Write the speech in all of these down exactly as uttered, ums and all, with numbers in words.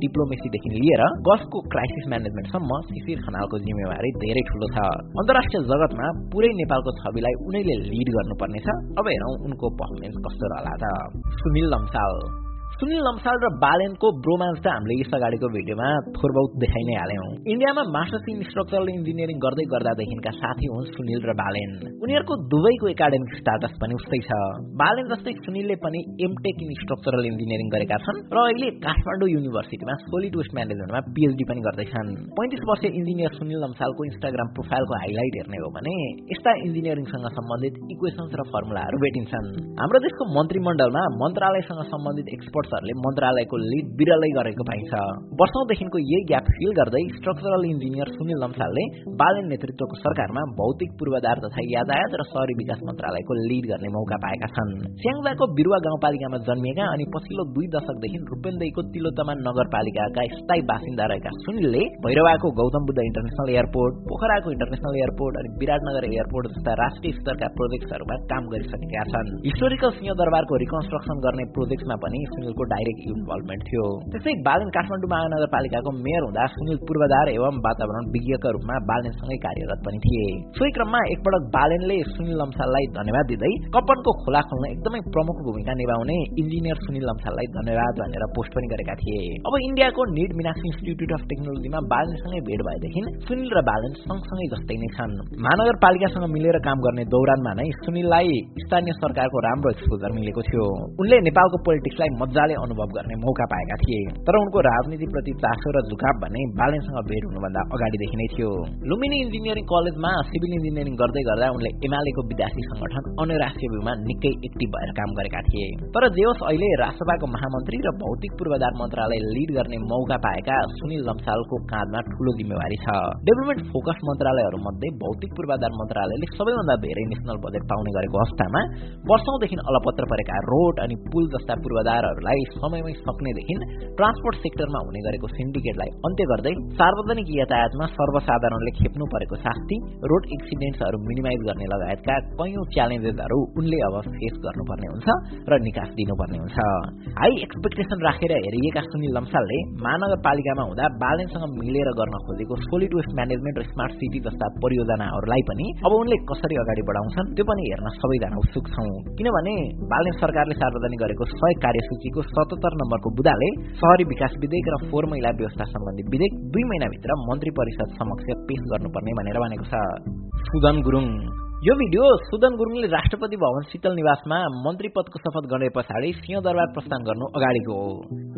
डिप्लोमेसीदेखि लिएर गल्फको क्राइसिस म्यानेजमेन्टसम्म शिशिर खनालको जिम्मेवारी धेरै ठूलो छ। अन्तर्राष्ट्रिय जगतमा पुरै नेपालको छविलाई उनैले लिड गर्नुपर्नेछ। अब हेरौं उनको पर्फर्मेन्स कस्तो रहला त। सुनिल लम्साल सुनिल लम्साल र बालेनको ब्रोमान्स त हामीले यस अगाडिको भिडियोमा थोरबहुत देखाइ नै हाल्यौं। इन्डियामा मास्टर्स इन स्ट्रक्चरल इन्जिनियरिङ गर्दै गर्दादेखिका साथी हुन् सुनिल र बालेन। उनीहरूको दुवैको एकाडेमिक स्टाटस पनि उस्तै छ। बालेन जस्तै सुनिलले पनि एमटेक इन स्ट्रक्चरल इन्जिनियरिङ गरेका छन् र अहिले काठमाडौँ युनिभर्सिटीमा सोलिड वेस्ट म्यानेजमेन्टमा पीएचडी पनि गर्दैछन्। पैंतीस वर्षीय इन्जिनियर सुनिल लम्सालको इन्स्टाग्राम प्रोफाइलको हाइलाइट हेर्ने हो भने यस्ता इन्जिनियरिङसँग सम्बन्धित इक्वेशन्स र फर्मुलाहरू भेटिन्छन्। हाम्रो देशको मन्त्रीमण्डलमा मन्त्रालयसँग सम्बन्धित एक्सपर्ट मन्त्रालयको लिड बिरलै गरेको पाइन्छ। वर्षौंदेखिको यही ग्याप फिल गर्दै स्ट्रक्चरल इन्जिनियर सुनिल लम्सालले बालेन नेतृत्वको सरकारमा भौतिक पूर्वाधार तथा यातायात र शहरी विकास मन्त्रालयको लिड गर्ने मौका पाएका छन्। स्याङजाको बिरुवा गाउँपालिकामा जन्मिएका अनि पछिल्लो दुई दशकदेखि रूपेन्देहीको तिलोत्तमा नगरपालिकाका स्थायी बासिन्दा रहेका सुनिलले भैरवाको Gautam Buddha international airport, पोखराको international airport अनि विराटनगर एयरपोर्ट जस्ता राष्ट्रिय स्तरका प्रोजेक्ट्सहरूमा काम गरिसकेका छन्। हिस्टोरिकल सिंहदरबारको रिकन्स्ट्रक्सन गर्ने प्रोजेक्ट्समा पनि सुनिलको डाइरेक्ट इन्भल्भमेन्ट थियो। त्यसै बालेन काठमाडौँ महानगरपालिकाको मेयर हुँदा सुनिल पूर्वाधार एवं वातावरण विज्ञका रूपमा बालेनसँगै कार्यरत पनि थिए। सोही क्रममा एकपटक बालेनले सुनिल लम्साललाई धन्यवाद दिँदै कपनको खोला खोल्न एकदमै प्रमुख भूमिका निभाउने इन्जिनियर सुनिल लम्साललाई धन्यवाद भनेर पोस्ट पनि गरेका थिए। अब इन्डियाको नीट मीनाक्षी इन्स्टिट्युट अफ टेक्नोलोजीमा बालेनसँगै भेट भएदेखि सुनिल र बालेन सँगसँगै जस्तै नै छन्। महानगरपालिकासँग मिलेर काम गर्ने दौरानमा नै सुनिललाई स्थानीय सरकारको राम्रो एक्सपोजर मिलेको थियो। उनले नेपालको पोलिटिक्सलाई मजाले अनुभव गर्ने मौका पाएका थिए। तर उनको राजनीतिप्रति चासो र झुकाव भने बालेनसँग भेट हुनुभन्दा अगाडिदेखि नै थियो। लुम्बिनी इन्जिनियरिङ कलेजमा सिभिल इन्जिनियरिङ गर्दै गर्दा उनले एमालेको विद्यार्थी संगठन अनुराष्ट्रिय व्यूमा निकै एक्टिभ भएर काम गरेका थिए। तर जे होस् अहिले राष्ट्रसभाको महामन्त्री र भौतिक पूर्वाधार मन्त्रालय लिड गर्ने मौका पाएका सुनिल लम्सालको काँधमा ठूलो जिम्मेवारी छ। डेभलपमेन्ट फोकस मन्त्रालयहरू मध्ये भौतिक पूर्वाधार मन्त्रालयले सबैभन्दा धेरै नेशनल बजेट पाउने गरेको अवस्थामा वर्षौंदेखि अलपत्र परेका रोड अनि पुल जस्ता पूर्वाधारहरूलाई समयमै सक्नेदेखि ट्रान्सपोर्ट सेक्टरमा हुने गरेको सिन्डिकेटलाई अन्त्य गर्दै सार्वजनिक यातायातमा सर्वसाधारणले खेप्नु परेको शास्ति, रोड एक्सिडेन्ट्सहरू मिनिमाइज गर्ने लगायतका कैयौं च्यालेन्जेसहरू उनले अब फेस गर्नुपर्ने हुन्छ र निकास दिनुपर्ने हुन्छ। हाई एक्सपेक्टेसन राखेर हेरिएका सुनिल लम्सालले महानगरपालिकामा हुँदा बालेनसँग मिलेर गर्न खोजेको सोलिड वेस्ट म्यानेजमेन्ट र स्मार्ट सिटी जस्ता परियोजनाहरूलाई पनि अब उनले कसरी अगाडि बढाउँछन् त्यो पनि हेर्न सबैजना उत्सुक छौं। किनभने बालेन सरकारले सार्वजनिक गरेको सय कार्यसूचीको सतहत्तर नम्बरको बुदाले शहरी विकास विधेयक र फोहोर मैला व्यवस्था सम्बन्धी विधेयक दुई महिनाभित्र मन्त्री परिषद समक्ष पेश गर्नुपर्ने भनेर भनेको छ। सुदन गुरुङ यो भिडियो सुदन गुरुङले राष्ट्रपति भवन शीतल निवासमा मन्त्री पदको शपथ गरे पछाडि सिंहदरबार प्रस्थान गर्नु अगाडिको हो।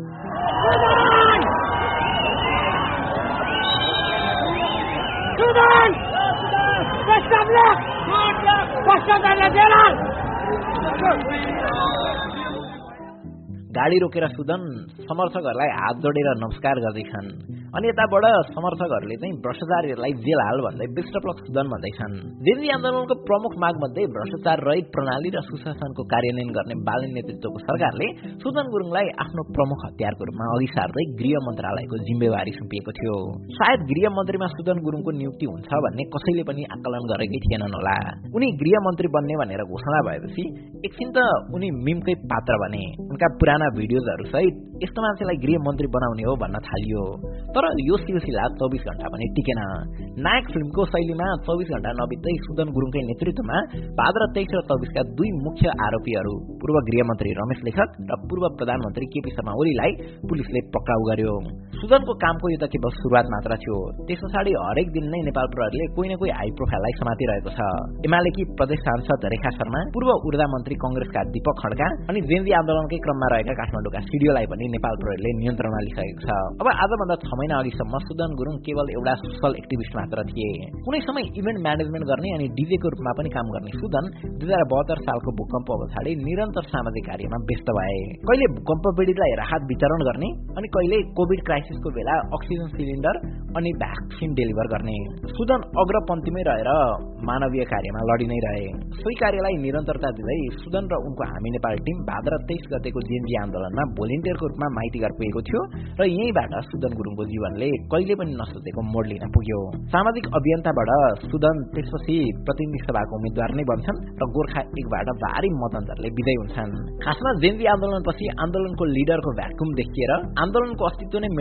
गाडी रोकेर सुदन समर्थकहरूलाई हात जोडेर नमस्कार गर्दैछन् अनि यताबाट समर्थकहरूले चाहिँ भ्रष्टाचारीहरूलाई जेल हाल भन्दै best of lock Sudan भन्दैछन्। Gen Z आन्दोलनको प्रमुख माग मध्ये भ्रष्टाचार रहित प्रणाली र सुशासनको कार्यान्वयन गर्ने बालेन नेतृत्वको सरकारले सुदन गुरुङलाई आफ्नो प्रमुख हतियारको रूपमा अघि सार्दै गृह मन्त्रालयको जिम्मेवारी सुम्पिएको थियो। सायद गृह मन्त्रीमा सुदन गुरुङको नियुक्ति हुन्छ भन्ने कसैले पनि आकलन गरेकै थिएनन् होला। उनी गृह मन्त्री बन्ने भनेर घोषणा भएपछि एकछिन त उनी मिमकै पात्र बने। उनका पुराना भिडियोजहरू सहित यस्तो मान्छेलाई गृह मन्त्री बनाउने हो भन्न थालियो। तर यो सिलसिला चौबिस घण्टा पनि टिकेन। नायक फिल्मको शैलीमा चौबिस घण्टा नबित्दै सुदन गुरुङकै नेतृत्वमा भाद्र तेइस र चौबिसका दुई मुख्य आरोपीहरू पूर्व गृहमन्त्री रमेश लेखक र पूर्व प्रधानमन्त्री केपी शर्मा ओलीलाई पुलिसले पक्राउ गर्यो। सुदनको कामको यो त केवल सुरुवात मात्र थियो। त्यस पछाडि हरेक दिन नै नेपाल प्रहरीले कोही न कोही हाई प्रोफाइललाई समातिरहेको छ। एमालेकी प्रदेश सांसद रेखा शर्मा, पूर्व ऊर्जा मन्त्री कंग्रेसका दीपक खड्का अनि जेनजी आन्दोलनकै क्रममा रहेका काठमाडौँका सिडिओलाई पनि नेपाल प्रहरीले नियन्त्रणमा लिइसकेको छ। अब आजभन्दा छ महिना अघिसम्म सुदन गुरुङ केवल एउटा सोशल एक्टिभिस्ट मात्र थिए। कुनै समय इभेन्ट म्यानेजमेन्ट गर्ने अनि डीजेको रूपमा पनि काम गर्ने सुदन दुई हजार बहत्तर सालको भूकम्प पछाडि निरन्तर सामाजिक कार्यमा व्यस्त भए। कहिले भूकम्प पीडितलाई राहत वितरण गर्ने अनि कहिले कोभिड क्राइसिसको बेला अक्सिजन सिलिन्डर अनि भ्याक्सिन डेलिभर गर्ने। सुदन अग्रपन्थीमै रहेर मानवीय कार्यमा लडी नै रहे। सोही कार्यलाई निरन्तरता दिँदै सुदन र उनको हामी नेपाल टिम भाद्र तेइस गतेको जेएनजी आन्दोलनमा भोलिन्टियरको रूपमा माइतीघर पुगेको थियो र यहीँबाट सुदन गुरुङको जीवनले कहिले पनि नसोचेको मोड लिन पुग्यो। सामाजिक अभियन्ताबाट सुदन त्यसपछि प्रतिनिधि सभाको उम्मेद्वार नै बन्छन् र गोर्खा एकबाट भारी मतअन्तरले विजयी हुन्छन्। खासमा जेएनजी आन्दोलनपछि आन्दोलनको लिडरको भ्याकुम देखिएर आन्दोलनको अस्तित्व नै